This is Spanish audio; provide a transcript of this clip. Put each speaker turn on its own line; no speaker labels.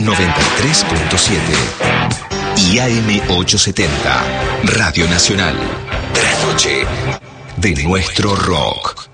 93.7 y AM870, Radio Nacional. De la noche, de nuestro rock.